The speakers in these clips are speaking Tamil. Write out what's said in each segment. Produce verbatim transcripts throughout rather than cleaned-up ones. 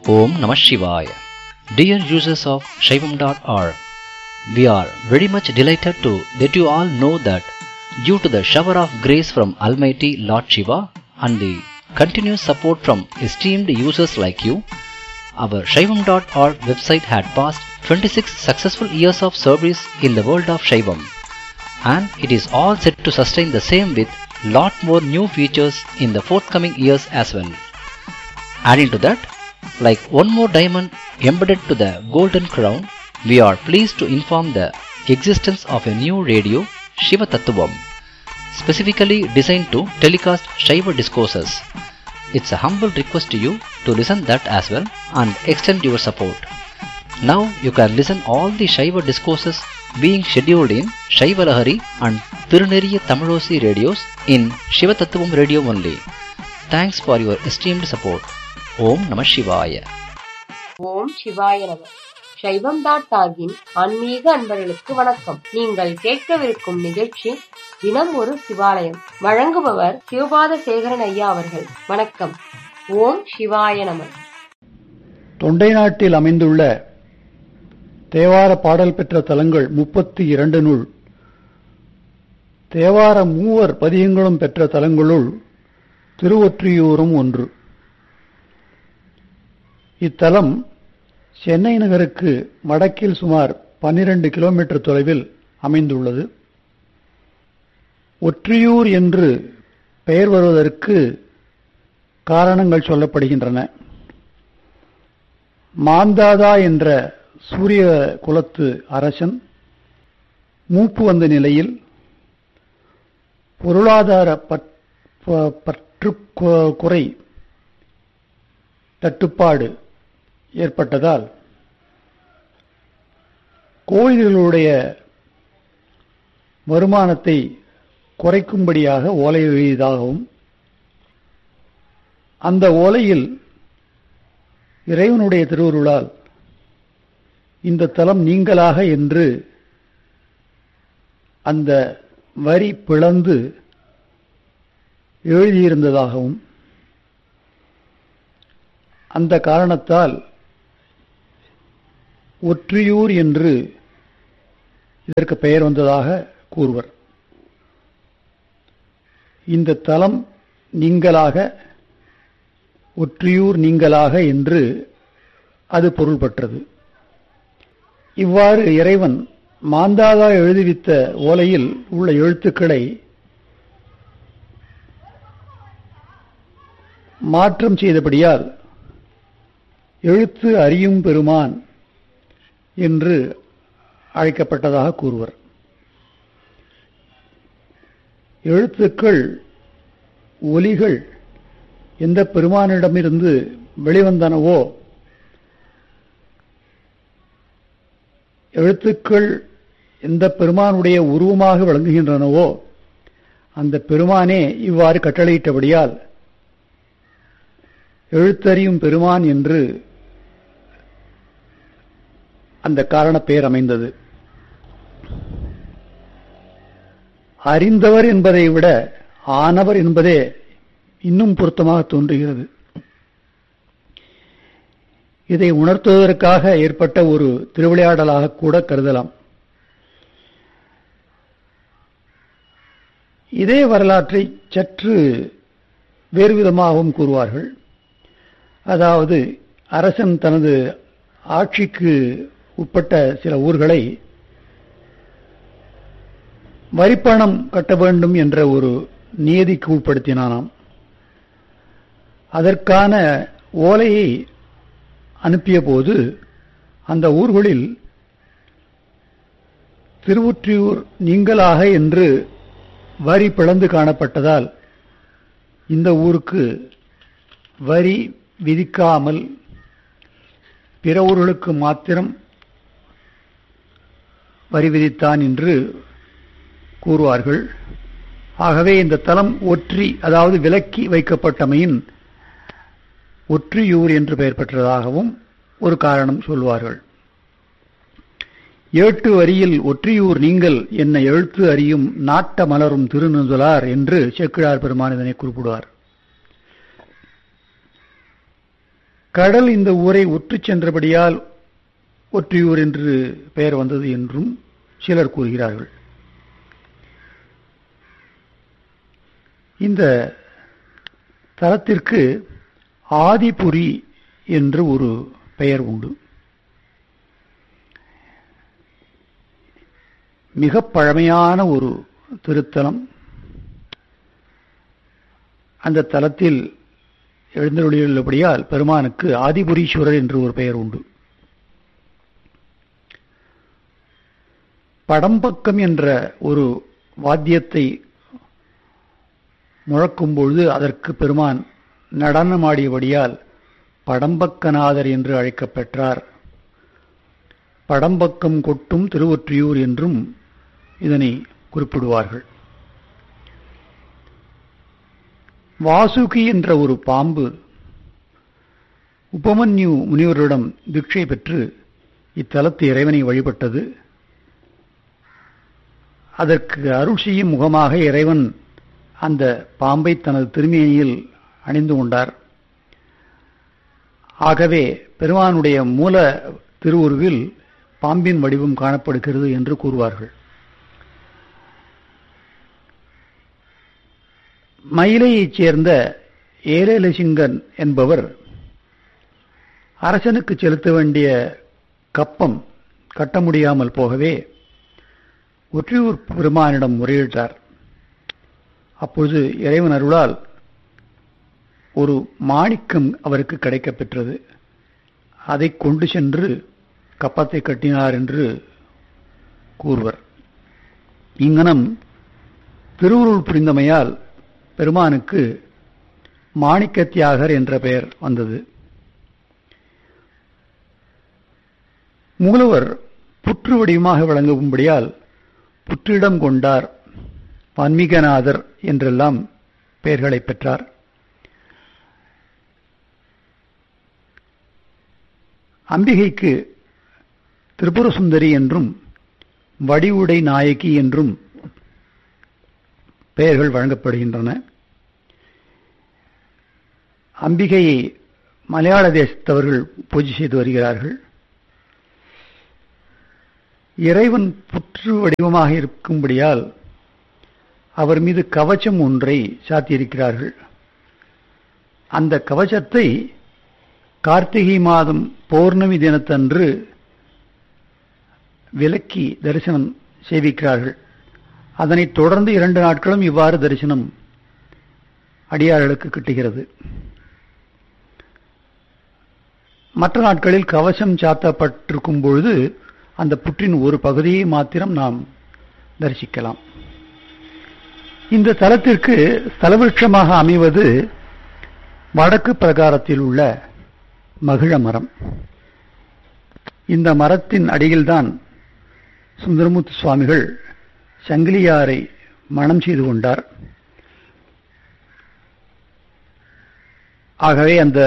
Om Namah Shivaya. Dear users of Shaivam dot org, we are very much delighted to let you all know that due to the shower of grace from Almighty Lord Shiva and the continuous support from esteemed users like you, our Shaivam dot org website had passed twenty-six successful years of service in the world of Shaivam, and it is all set to sustain the same with lot more new features in the forthcoming years as well. Adding to that, like one more diamond embedded to the golden crown, we are pleased to inform the existence of a new radio, Shiva Tattvam, specifically designed to telecast Shaiva discourses. It's a humble request to you to listen that as well and extend your support. Now you can listen all the Shaiva discourses being scheduled in Shaiva Lahari and Tiruneriya Tamilosi radios in Shiva Tattvam radio only. Thanks for your esteemed support. Om Namah Shivaya. ஓம் சிவாய நம. சைவம் டாட் ஆர்கின் ஆன்மீக அன்பர்களுக்கு வணக்கம். நீங்கள் கேட்கவிருக்கும் நிகழ்ச்சி தினம் ஒரு சிவாலயம். வழங்குபவர் சிவபாத சேகரன் ஐயா அவர்கள். வணக்கம். ஓம் சிவாய நம. தொண்டை நாட்டில் அமைந்துள்ள தேவார பாடல் பெற்ற தலங்கள் முப்பத்தி இரண்டு நூல். தேவார மூவர் பதிகங்களும் பெற்ற தலங்களுள் திருவொற்றியூரும் ஒன்று. இத்தலம் சென்னை நகருக்கு வடக்கில் சுமார் பன்னிரண்டு கிலோமீட்டர் தொலைவில் அமைந்துள்ளது. ஒற்றியூர் என்று பெயர் வருவதற்கு காரணங்கள் சொல்லப்படுகின்றன. மாந்தாதா என்ற சூரிய குலத்து அரசன் மூப்பு வந்த நிலையில் பொருளாதார பற்றுக்குறை தட்டுப்பாடு ஏற்பட்டதால் கோயில்களுடைய வருமானத்தை குறைக்கும்படியாக ஓலை எழுதியதாகவும் அந்த ஓலையில் இறைவனுடைய திருவருளால் இந்த தலம் நீங்களாக என்று அந்த வரி பிளந்து எழுதியிருந்ததாகவும் அந்த காரணத்தால் ஒற்றியூர் என்று இதற்கு பெயர் வந்ததாக கூறுவர். இந்த தலம் நீங்களாக, ஒற்றியூர் நீங்களாக என்று அது பொருள் பெற்றது. இவ்வாறு இறைவன் மாந்தாதா எழுதுவித்த ஓலையில் உள்ள எழுத்துக்களை மாற்றம் செய்தபடியால் எழுத்து அறியும் பெருமான் என்று அழைக்கப்பட்டதாக கூறுவர். எழுத்துக்கள், ஒலிகள் எந்த பெருமானிடமிருந்து வெளிவந்தனவோ, எழுத்துக்கள் எந்த பெருமானுடைய உருவமாக விளங்குகின்றனவோ அந்த பெருமானே இவ்வாறு கட்டளையிட்டபடியால் எழுத்தறியும் பெருமான் என்று அந்த காரண பெயர் அமைந்தது. அறிந்தவர் என்பதை விட ஆனவர் என்பதே இன்னும் பொருத்தமாக தோன்றுகிறது. இதை உணர்த்துவதற்காக ஏற்பட்ட ஒரு திருவிளையாடலாக கூட கருதலாம். இதே வரலாற்றை சற்று வேறு விதமாகவும் கூறுவார்கள். அதாவது, அரசன் தனது ஆட்சிக்கு உட்பட்ட சில ஊர்களை வரிப்பணம் கட்ட வேண்டும் என்ற ஒரு நியதிக்கு உட்படுத்தினானாம். அதற்கான ஓலையை அனுப்பிய போது அந்த ஊர்களில் திருவொற்றியூர் நீங்களாக என்று வரி பிளந்து காணப்பட்டதால் இந்த ஊருக்கு வரி விதிக்காமல் பிற ஊர்களுக்கு மாத்திரம் வரி விதித்தான் என்று கூறுவார்கள். ஆகவே இந்த தலம் ஒற்றி, அதாவது விலக்கி வைக்கப்பட்டமையின் ஒற்றியூர் என்று பெயர் பெற்றதாகவும் ஒரு காரணம் சொல்வார்கள். ஏட்டு வரியில் ஒற்றியூர் நீங்கள் என்ன எழுத்து அறியும் நாட்ட மலரும் திருநுதலார் என்று சேக்கிழார் பெருமான் இதனை குறிப்பிடுவார். கடல் இந்த ஊரை ஒற்றுச் சென்றபடியால் ஒற்றியூர் என்று பெயர் வந்தது என்றும் சிலர் கூறுகிறார்கள். இந்த தலத்திற்கு ஆதிபுரி என்று ஒரு பெயர் உண்டு. மிக பழமையான ஒரு திருத்தலம். அந்த தலத்தில் எழுந்தருளியுள்ளபடியால் பெருமானுக்கு ஆதிபுரீஸ்வரர் என்று ஒரு பெயர் உண்டு. படம்பக்கம் என்ற ஒரு வாத்தியத்தை முழக்கும் பொழுது அதற்கு பெருமான் நடனமாடியபடியால் படம்பக்கநாதர் என்று அழைக்கப்பெற்றார். படம்பக்கம் கொட்டும் திருவொற்றியூர் என்றும் இதனை குறிப்பிடுவார்கள். வாசுகி என்ற ஒரு பாம்பு உபமன்யு முனிவரிடம் தீட்சை பெற்று இத்தலத்து இறைவனை வழிபட்டது. அதற்கு அருள் செய்யும் முகமாக இறைவன் அந்த பாம்பை தனது திருமேனியில் அணிந்து கொண்டார். ஆகவே பெருமானுடைய மூல திருவுருவில் பாம்பின் வடிவம் காணப்படுகிறது என்று கூறுவார்கள். மயிலையைச் சேர்ந்த ஏலேலசிங்கன் என்பவர் அரசனுக்கு செலுத்த வேண்டிய கப்பம் கட்ட முடியாமல் போகவே ஒற்றியூர் பெருமானிடம் முறையிட்டார். அப்பொழுது இறைவன் அருளால் ஒரு மாணிக்கம் அவருக்கு கிடைக்கப் பெற்றது. அதை கொண்டு சென்று கப்பத்தை கட்டினார் என்று கூறுவர். இங்கனம் திருவுருள் புரிந்தமையால் பெருமானுக்கு மாணிக்கத்தியாகர் என்ற பெயர் வந்தது. மூலவர் புற்று வடிவமாக விளங்கும்படியால் புற்றிடம் கொண்டார், வான்மீகநாதர் என்றெல்லாம் பெயர்களை பெற்றார். அம்பிகைக்கு திரிபுர சுந்தரி என்றும் வடிவுடை நாயகி என்றும் பெயர்கள் வழங்கப்படுகின்றன. அம்பிகையை மலையாள தேசத்தவர்கள் பூஜை செய்து வருகிறார்கள். இறைவன் புற்று வடிவமாக இருக்கும்படியால் அவர் மீது கவச்சம் ஒன்றை சாத்தியிருக்கிறார்கள். அந்த கவச்சத்தை கார்த்திகை மாதம் பௌர்ணமி தினத்தன்று விலக்கி தரிசனம் செய்விக்கிறார்கள். அதனைத் தொடர்ந்து இரண்டு நாட்களும் இவ்வாறு தரிசனம் அடியார்களுக்கு கிட்டுகிறது. மற்ற நாட்களில் கவசம் சாத்தப்பட்டிருக்கும் பொழுது அந்த புற்றின் ஒரு பகுதியை மாத்திரம் நாம் தரிசிக்கலாம். இந்த தலத்திற்கு ஸ்தலவிருட்சமாக அமைவது வடக்கு பிரகாரத்தில் உள்ள மகிழ மரம். இந்த மரத்தின் அடியில்தான் சுந்தரமூர்த்தி சுவாமிகள் சங்கிலியாரை மணம் செய்து கொண்டார். ஆகவே அந்த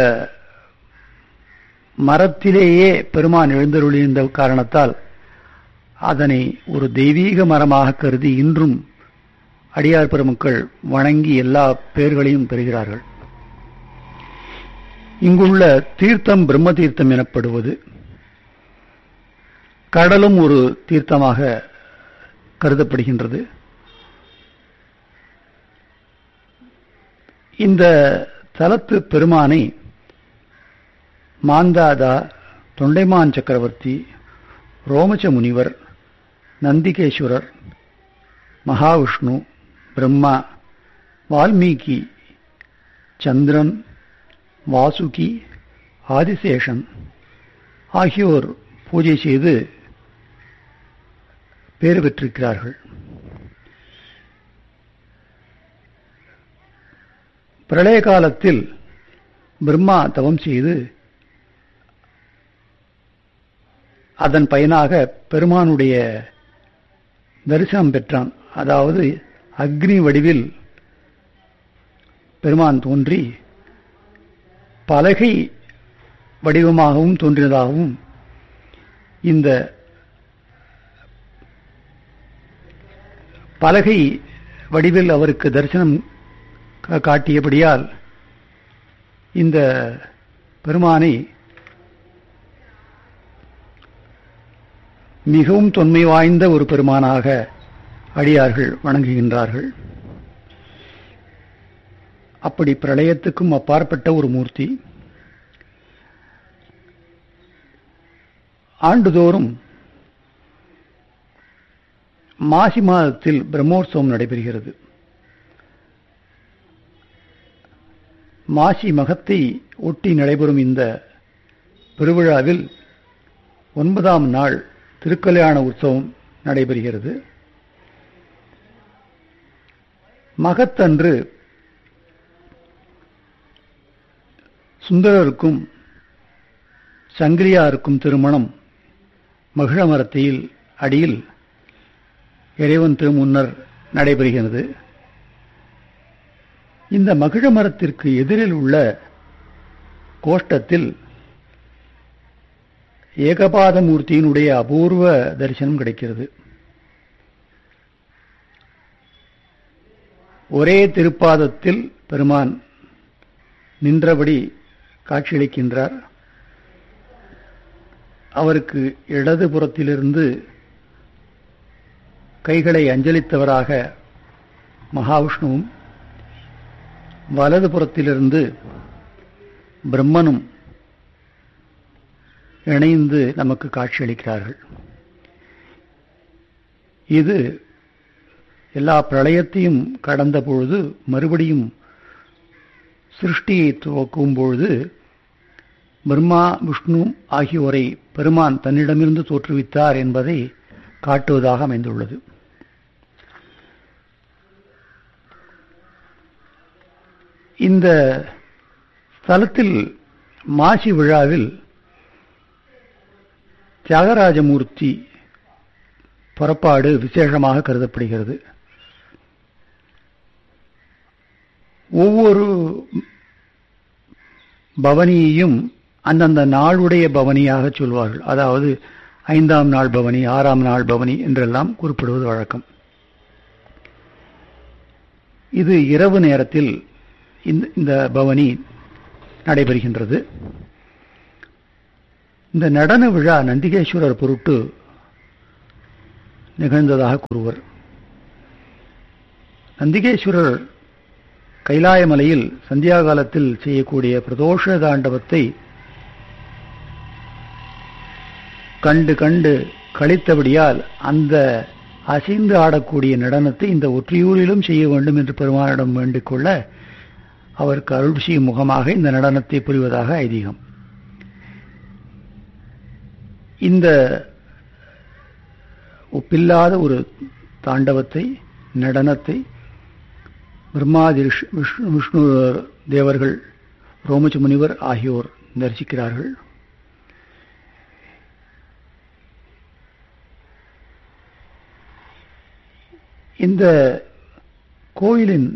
மரத்திலேயே பெருமான் எழுந்தருளியிருந்த காரணத்தால் அதனை ஒரு தெய்வீக மரமாக கருதி இன்றும் அடியார் பெருமக்கள் வணங்கி எல்லா பெயர்களையும் பெறுகிறார்கள். இங்குள்ள தீர்த்தம் பிரம்ம தீர்த்தம் எனப்படுவது. கடலும் ஒரு தீர்த்தமாக கருதப்படுகின்றது. இந்த தலத்து பெருமானை மாந்தாதா, தொண்டைமான் சக்கரவர்த்தி, ரோமச்ச முனிவர், நந்திகேஸ்வரர், மகாவிஷ்ணு, பிரம்மா, வால்மீகி, சந்திரன், வாசுகி, ஆதிசேஷன் ஆகியோர் பூஜை செய்து பேறு பெற்றிருக்கிறார்கள். பிரளய காலத்தில் பிரம்மா தவம் செய்து அதன் பயனாக பெருமானுடைய தரிசனம் பெற்றான். அதாவது அக்னி வடிவில் பெருமான் தோன்றி பலகை வடிவமாகவும் தோன்றினதாகவும் இந்த பலகை வடிவில் அவருக்கு தரிசனம் காட்டியபடியால் இந்த பெருமானை மிகவும் தொன்மை வாய்ந்த ஒரு பெருமானாக அடியார்கள் வணங்குகின்றார்கள். அப்படி பிரளயத்துக்கும் அப்பாற்பட்ட ஒரு மூர்த்தி. ஆண்டுதோறும் மாசி மாதத்தில் பிரம்மோற்சவம் நடைபெறுகிறது. மாசி மகத்தை ஒட்டி நடைபெறும் இந்த பெருவிழாவில் ஒன்பதாம் நாள் திருக்கல்யாண உற்சவம் நடைபெறுகிறது. மகத்தன்று சுந்தரருக்கும் சங்கிலியாருக்கும் திருமணம் மகிழமரத்தில் அடியில் இறைவன் திருமுன்னர் நடைபெறுகிறது. இந்த மகிழமரத்திற்கு எதிரில் உள்ள கோஷ்டத்தில் ஏகபாதமூர்த்தியினுடைய அபூர்வ தரிசனம் கிடைக்கிறது. ஒரே திருப்பாதத்தில் பெருமான் நின்றபடி காட்சியளிக்கின்றார். அவருக்கு இடதுபுறத்திலிருந்து கைகளை அஞ்சலித்தவராக மகாவிஷ்ணுவும், வலதுபுறத்திலிருந்து பிரம்மனும் இணைந்து நமக்கு காட்சியளிக்கிறார்கள். இது எல்லா பிரளயத்தையும் கடந்த பொழுது மறுபடியும் சிருஷ்டியை துவக்கும் பொழுது பிரம்மா விஷ்ணு ஆகியோரை பெருமான் தன்னிடமிருந்து தோற்றுவித்தார் என்பதை காட்டுவதாக அமைந்துள்ளது. இந்த ஸ்தலத்தில் மாசி விழாவில் தியாகராஜமூர்த்தி புறப்பாடு விசேஷமாக கருதப்படுகிறது. ஒவ்வொரு பவனியையும் அந்தந்த நாளுடைய பவனியாக சொல்வார்கள். அதாவது ஐந்தாம் நாள் பவனி, ஆறாம் நாள் பவனி என்றெல்லாம் குறிப்பிடுவது வழக்கம். இது இரவு நேரத்தில் இந்த பவனி நடைபெறுகின்றது. இந்த நடன விழா நந்திகேஸ்வரர் பொருட்டு நிகழ்ந்ததாக கூறுவர். நந்திகேஸ்வரர் கைலாயமலையில் சந்தியா காலத்தில் செய்யக்கூடிய பிரதோஷ தாண்டவத்தை கண்டு கண்டு கழித்தபடியால் அந்த அசைந்து ஆடக்கூடிய நடனத்தை இந்த ஒற்றியூரிலும் செய்ய வேண்டும் என்று பெருமானிடம் வேண்டிக் கொள்ள அவருக்கு அருள் செய்யும் முகமாக இந்த நடனத்தை புரிவதாக ஐதீகம். இந்த ஒப்பில்லாத ஒரு தாண்டவத்தை, நடனத்தை பிரம்மாதி விஷ்ணு விஷ்ணு தேவர்கள், ரோமச்ச முனிவர் ஆகியோர் தரிசிக்கிறார்கள். இந்த கோயிலின்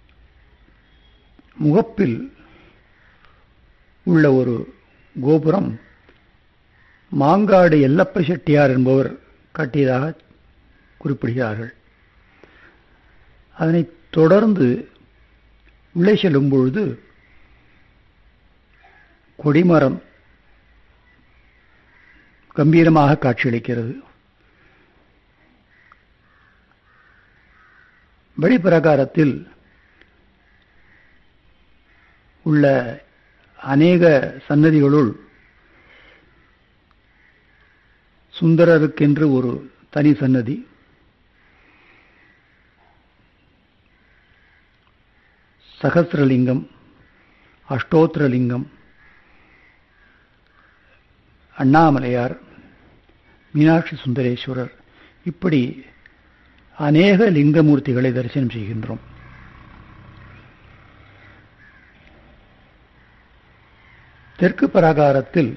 முகப்பில் உள்ள ஒரு கோபுரம் மாங்காடு எல்லப்ப செட்டியார் என்பவர் கட்டியதாக குறிப்பிடுகிறார்கள். அதனைத் தொடர்ந்து உள்ளே செல்லும் பொழுது கொடிமரம் கம்பீரமாக காட்சியளிக்கிறது. வெளிப்பிரகாரத்தில் உள்ள அநேக சன்னதிகளுள் சுந்தரருக்கென்று ஒரு தனி சன்னதி, சகஸ்ரலிங்கம், அஷ்டோத்திரலிங்கம், அண்ணாமலையார், மீனாட்சி சுந்தரேஸ்வரர், இப்படி அநேக லிங்கமூர்த்திகளை தரிசனம் செய்கின்றோம். தெற்கு பிரகாரத்தில்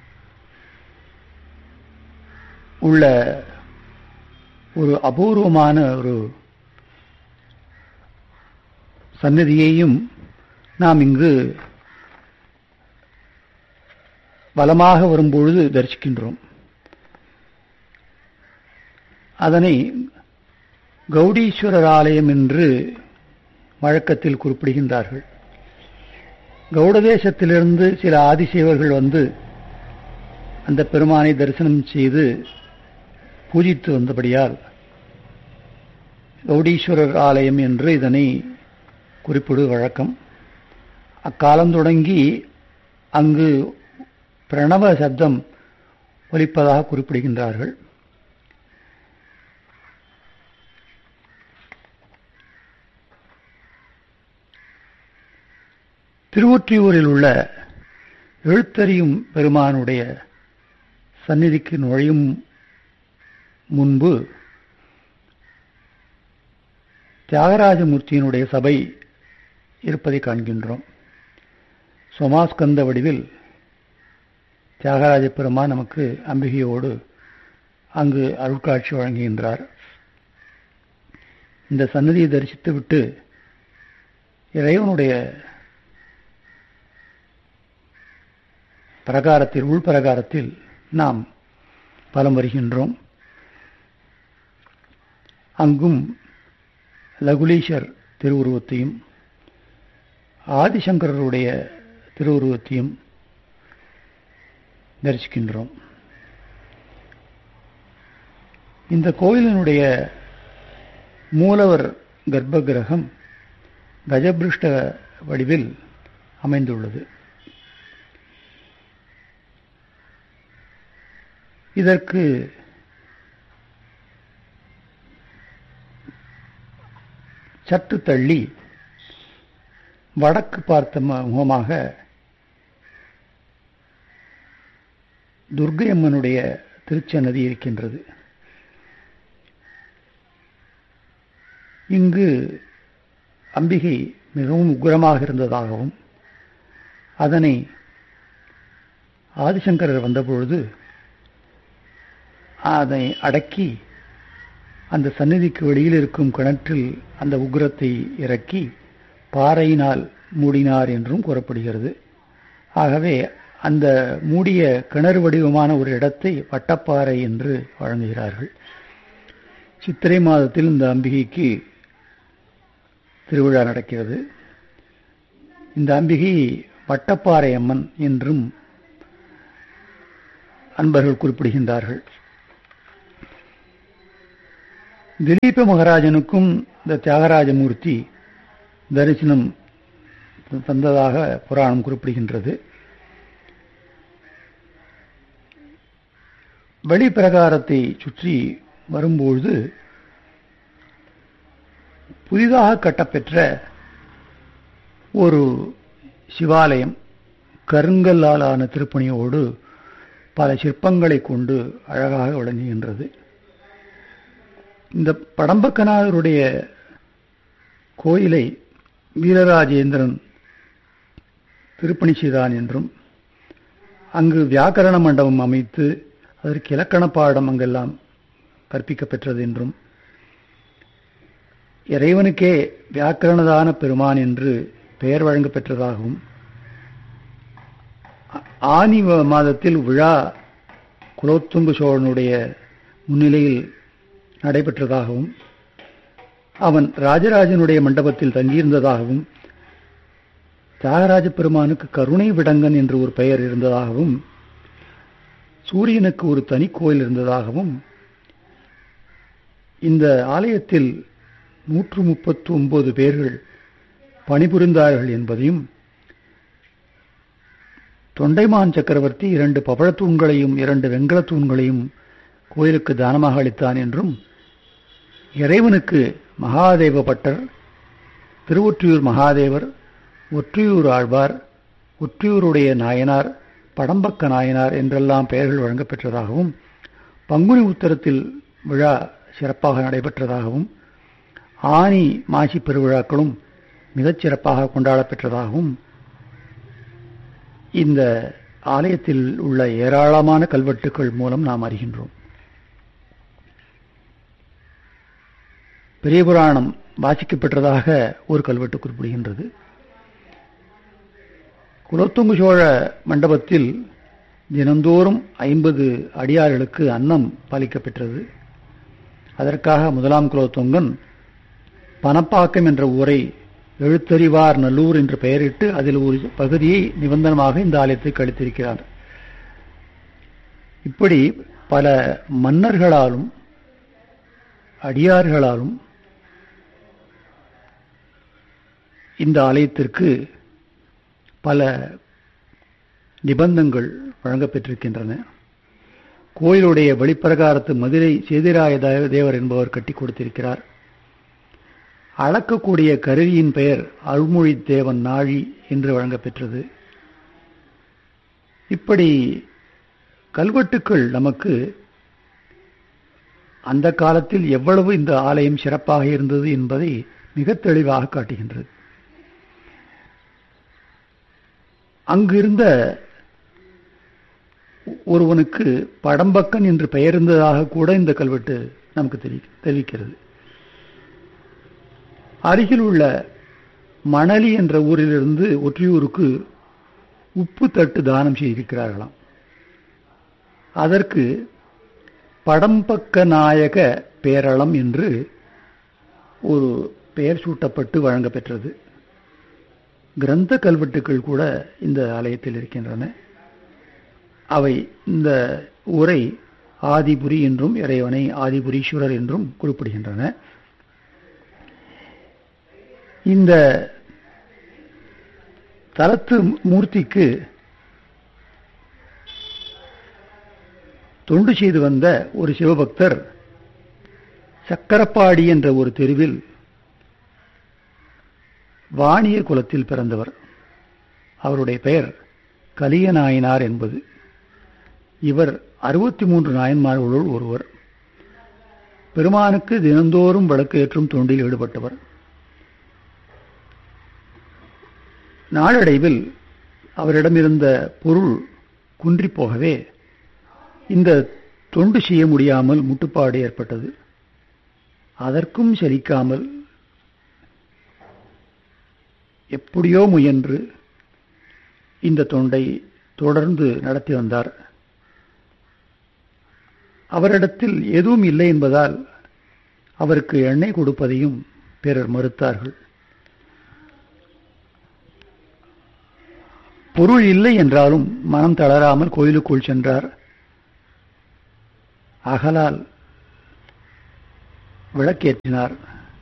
உள்ள ஒரு அபூர்வமான ஒரு சன்னதியையும் நாம் இங்கு வலமாக வரும்பொழுது தரிசிக்கின்றோம். அதனை கௌடீஸ்வரர் ஆலயம் என்று வழக்கத்தில் குறிப்பிடுகின்றார்கள். கௌடதேசத்திலிருந்து சில ஆதிசேவர்கள் வந்து அந்த பெருமானை தரிசனம் செய்து பூஜித்து வந்தபடியால் கௌடீஸ்வரர் ஆலயம் என்று இதனை குறிப்பிடு வழக்கம். அக்காலம் தொடங்கி அங்கு பிரணவ சப்தம் ஒலிப்பதாக குறிப்பிடுகின்றார்கள். திருவொற்றியூரில் உள்ள எழுத்தறியும் பெருமானுடைய சந்நிதிக்கு நுழையும் முன்பு தியாகராஜமூர்த்தியினுடைய சபை இருப்பதை காண்கின்றோம். சோமாஸ்கந்த வடிவில் தியாகராஜ பெருமான் நமக்கு அம்பிகையோடு அங்கு அருட்காட்சி வழங்குகின்றார். இந்த சன்னதியை தரிசித்துவிட்டு இறைவனுடைய பிரகாரத்தில் உள்பிரகாரத்தில் நாம் பலம் வருகின்றோம். அங்கும் லகுலீஷர் திருவுருவத்தையும் ஆதிசங்கரருடைய திருவுருவத்தையும் தரிசிக்கின்றோம். இந்த கோயிலினுடைய மூலவர் கர்ப்ப கிரகம் கஜபிருஷ்ட வடிவில் அமைந்துள்ளது. இதற்கு சற்று தள்ளி வடக்கு பார்த்த முகமாக துர்க்கையம்மனுடைய திருச்சன்னதி இருக்கின்றது. இங்கு அம்பிகை மிகவும் உக்கிரமாக இருந்ததாகவும் அதனை ஆதிசங்கரர் வந்தபொழுது அதை அடக்கி அந்த சந்நிதிக்கு வெளியில் இருக்கும் கிணற்றில் அந்த உக்கிரத்தை இறக்கி பாறையினால் மூடினார் என்றும் கூறப்படுகிறது. ஆகவே அந்த மூடிய கிணறு வடிவமான ஒரு இடத்தை வட்டப்பாறை என்று வழங்குகிறார்கள். சித்திரை மாதத்தில் இந்த அம்பிகைக்கு திருவிழா நடக்கிறது. இந்த அம்பிகை வட்டப்பாறை அம்மன் என்றும் அன்பர்கள் குறிப்பிடுகின்றார்கள். திலீப மகாராஜனுக்கும் இந்த தியாகராஜமூர்த்தி தரிசனம் தந்ததாக புராணம் குறிப்பிடுகின்றது. வெளிப்பிரகாரத்தை சுற்றி வரும்பொழுது புதிதாக கட்டப்பெற்ற ஒரு சிவாலயம் கருங்கல்லாலான திருப்பணியோடு பல சிற்பங்களை கொண்டு அழகாக விளங்குகின்றது. இந்த படம்பக்கநாதருடைய கோயிலை வீரராஜேந்திரன் திருப்பணி செய்தான் என்றும் அங்கு வியாக்கரண மண்டபம் அமைத்து அதற்கு இலக்கண பாடம் அங்கெல்லாம் கற்பிக்கப்பெற்றது என்றும் இறைவனுக்கே வியாக்கரணதான பெருமான் என்று பெயர் வழங்கப் பெற்றதாகவும் ஆனி மாதத்தில் விழா குலோத்துங்க சோழனுடைய முன்னிலையில் நடைபெற்றதாகவும் அவன் ராஜராஜனுடைய மண்டபத்தில் தங்கியிருந்ததாகவும் தியாகராஜ பெருமானுக்கு கருணை விடங்கன் என்று ஒரு பெயர் இருந்ததாகவும் சூரியனுக்கு ஒரு தனி கோயில் இருந்ததாகவும் இந்த ஆலயத்தில் நூற்று முப்பத்தி ஒன்பது பேர்கள் பணிபுரிந்தார்கள் என்பதையும் தொண்டைமான் சக்கரவர்த்தி இரண்டு பவழத்தூண்களையும் இரண்டு வெண்கலத் தூண்களையும் கோயிலுக்கு தானமாக அளித்தான் என்றும் இறைவனுக்கு மகாதேவ பட்டர், திருவொற்றியூர் மகாதேவர், ஒற்றியூர் ஆழ்வார், ஒற்றியூருடைய நாயனார், படம்பக்க நாயனார் என்றெல்லாம் பெயர்கள் வழங்கப்பெற்றதாகவும் பங்குனி உத்தரத்தில் விழா சிறப்பாக நடைபெற்றதாகவும் ஆனி மாசி பெருவிழாக்களும் மிகச் சிறப்பாக கொண்டாடப்பெற்றதாகவும் இந்த ஆலயத்தில் உள்ள ஏராளமான கல்வெட்டுக்கள் மூலம் நாம் அறிகின்றோம். பெரிய புராணம் வாசிக்கப்பெற்றதாக ஒரு கல்வெட்டு குறிப்பிடுகின்றது. குலோத்துங்க சோழ மண்டபத்தில் தினந்தோறும் ஐம்பது அடியார்களுக்கு அன்னம் பாலிக்கப்பெற்றது. அதற்காக முதலாம் குலோத்துங்கன் பனப்பாக்கம் என்ற ஊரை எழுத்தறிவார் நல்லூர் என்று பெயரிட்டு அதில் ஒரு பகுதியை நிபந்தனமாக இந்த ஆலயத்தை கழித்திருக்கிறார். இப்படி பல மன்னர்களாலும் அடியார்களாலும் இந்த ஆலயத்திற்கு பல நிபந்தங்கள் வழங்கப்பெற்றிருக்கின்றன. கோயிலுடைய வெளிப்பிரகாரத்து மதுரை சேதிராய தேவர் என்பவர் கட்டி கொடுத்திருக்கிறார். அளக்கக்கூடிய கருவியின் பெயர் அருள்மொழி தேவன் நாழி என்று வழங்கப்பெற்றது. இப்படி கல்வெட்டுக்கள் நமக்கு அந்த காலத்தில் எவ்வளவு இந்த ஆலயம் சிறப்பாக இருந்தது என்பதை மிக தெளிவாக காட்டுகின்றது. அங்கிருந்த ஒருவனுக்கு படம்பக்கன் என்று பெயர் இருந்ததாக கூட இந்த கல்வெட்டு நமக்கு தெரிவிக்கிறது. அருகில் உள்ள மணலி என்ற ஊரிலிருந்து ஒற்றியூருக்கு உப்பு தட்டு தானம் செய்திருக்கிறார்களாம். அதற்கு படம்பக்க நாயக பேரளம் என்று ஒரு பெயர் சூட்டப்பட்டு வழங்கப்பெற்றது. கிரந்த கல்வெட்டுக்கள் கூட இந்த ஆலயத்தில் இருக்கின்றன. அவை இந்த ஊரை ஆதிபுரி என்றும் இறைவனை ஆதிபுரீஸ்வரர் என்றும் குறிப்பிடுகின்றன. இந்த தலத்து மூர்த்திக்கு தொண்டு செய்து வந்த ஒரு சிவபக்தர் சக்கரப்பாடி என்ற ஒரு தெருவில் வாணியர் குலத்தில் பிறந்தவர். அவருடைய பெயர் கலியநாயனார் என்பது. இவர் அறுபத்தி மூன்று நாயன்மார்களுள் ஒருவர். பெருமானுக்கு தினந்தோறும் விளக்கு ஏற்றும் தொண்டில் ஈடுபட்டவர். நாளடைவில் அவரிடமிருந்த பொருள் குன்றி போகவே இந்த தொண்டு செய்ய முடியாமல் முட்டுப்பாடு ஏற்பட்டது. அதற்கும் செலிக்காமல் எப்படியோ முயன்று இந்த தொண்டை தொடர்ந்து நடத்தி வந்தார். அவரிடத்தில் எதுவும் இல்லை என்பதால் அவருக்கு எண்ணெய் கொடுப்பதையும் பிறர் மறுத்தார்கள். பொருள் இல்லை என்றாலும் மனம் தளராமல் கோயிலுக்குள் சென்றார். அகலால் விளக்கேற்றினார்.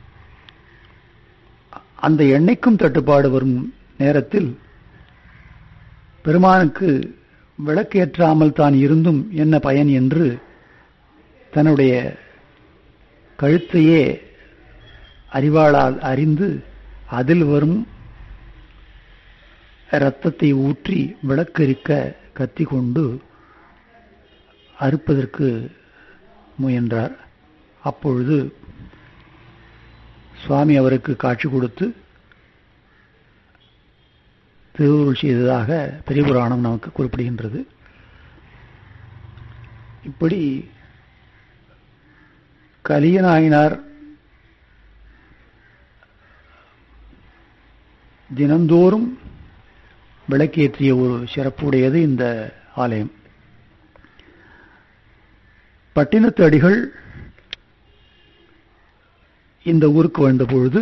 அந்த எண்ணெய்க்கும் தட்டுப்பாடு வரும் நேரத்தில் பெருமானுக்கு விளக்கேற்றாமல் தான் இருந்தும் என்ன பயன் என்று தன்னுடைய கழுத்தையே அறிவாளால் அறிந்து அதில் வரும் இரத்தத்தை ஊற்றி விளக்கரிக்க கத்தி கொண்டு அறுப்பதற்கு முயன்றார். அப்பொழுது சுவாமி அவருக்கு காட்சி கொடுத்து திருவுருள் செய்ததாக பெரிய புராணம் நமக்கு குறிப்பிடுகின்றது. இப்படி கலியநாயனார் தினந்தோறும் விளக்கேற்றிய ஒரு சிறப்புடையது இந்த ஆலயம். பட்டினத்து அடிகள் இந்த ஊருக்கு வந்த பொழுது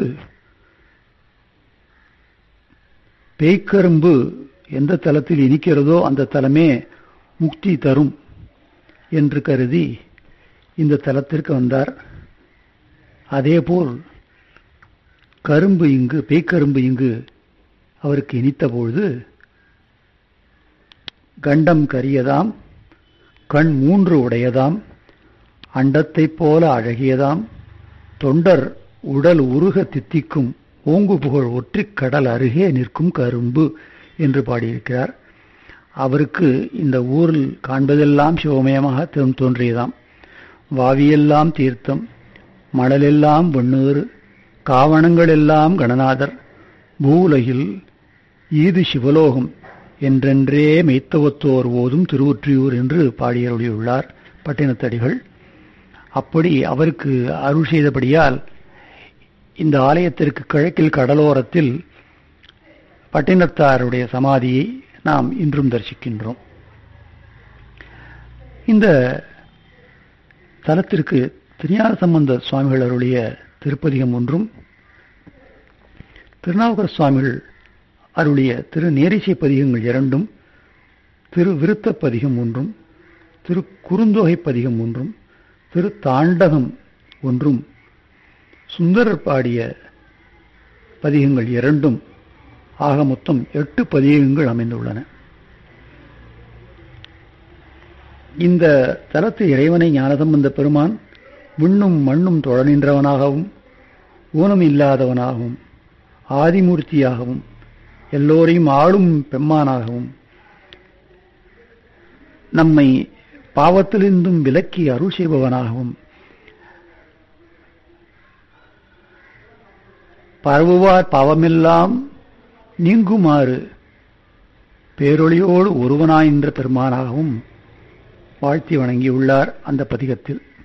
பேய்க்கரும்பு எந்த தலத்தில் இனிக்கிறதோ அந்த தலமே முக்தி தரும் என்று கருதி இந்த தலத்திற்கு வந்தார். அதேபோல் கரும்பு இங்கு பேய்க்கரும்பு இங்கு அவருக்கு இனித்த பொழுது கண்டம் கரியதாம், கண் மூன்று உடையதாம், அண்டத்தைப் போல அழகியதாம், தொண்டர் உடல் உருக தித்திக்கும் ஓங்கு புகழ் ஒற்றிக் கடல் அருகே நிற்கும் கரும்பு என்று பாடியிருக்கிறார். அவருக்கு இந்த ஊரில் காண்பதெல்லாம் சிவமயமாக தோன்றியதாம். வாவியெல்லாம் தீர்த்தம், மணலெல்லாம் வெண்ணீர், காவணங்கள் எல்லாம் கணநாதர், பூவுலகில் ஈது சிவலோகம் என்றென்றே மெய்த்தவத்தோர் ஓதும் திருவொற்றியூர் என்று பாடியருளியுள்ளார் பட்டினத்தடிகள். அப்படி அவருக்கு அருள் செய்தபடியால் இந்த ஆலயத்திற்கு கிழக்கில் கடலோரத்தில் பட்டினத்தாருடைய சமாதியை நாம் இன்றும் தரிசிக்கின்றோம். இந்த தலத்திற்கு திருஞான சம்பந்த சுவாமிகள் அருளிய திருப்பதிகம் ஒன்றும், திருநாவுக்கர சுவாமிகள் அருளிய திரு நேரிசை பதிகங்கள் இரண்டும், திரு விருத்த பதிகம் ஒன்றும், திரு குறுந்தொகை பதிகம் ஒன்றும், திரு தாண்டகம் ஒன்றும், சுந்தரர் பாடிய பதிகங்கள் இரண்டும் ஆக மொத்தம் எட்டு பதிகங்கள் அமைந்துள்ளன. இந்த தலத்து இறைவனை ஞானசம்பந்த பெருமான் விண்ணும் மண்ணும் தொழ நின்றவனாகவும், ஊனம் இல்லாதவனாகவும், ஆதிமூர்த்தியாகவும், எல்லோரையும் ஆளும் பெம்மானாகவும், நம்மை பாவத்திலிருந்தும் விலக்கி அருள் செய்பவனாகவும், பரவுவார் பாவமெல்லாம் நீங்குமாறு பேரொளியோடு ஒருவனாயின்ற பெருமானாகவும் வாழ்த்தி வணங்கியுள்ளார் அந்த பதிகத்தில்.